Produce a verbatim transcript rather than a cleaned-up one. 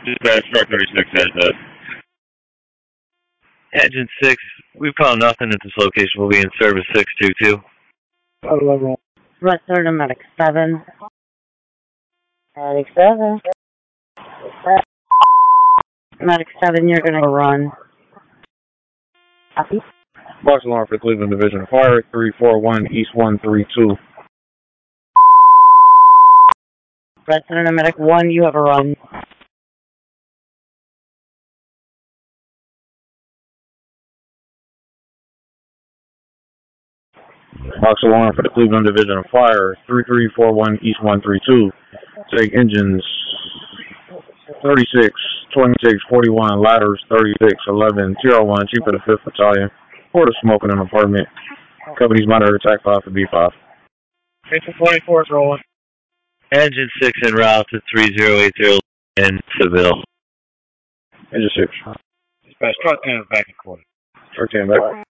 Dispatch, truck thirty-six has that. Engine six, we found nothing at this location. We'll be in service six two two. Rest order medic seven. Medic seven. Medic seven, you're gonna run. Copy. Box alarm for Cleveland Division of Fire, three four one East one three two. Rest order medic one, you have a run. Box alarm for the Cleveland Division of Fire, three three four one East one three two. Take engines thirty-six, twenty-six, forty-one, ladders thirty-six, eleven, zero one, Chief of the fifth Battalion. Report of smoke in an apartment. Company's monitor attack five for B five. Engine twenty-four is rolling. Engine six en route to three zero eight zero in Seville. Engine six. Dispatch, truck ten is back in quarter. Truck ten back.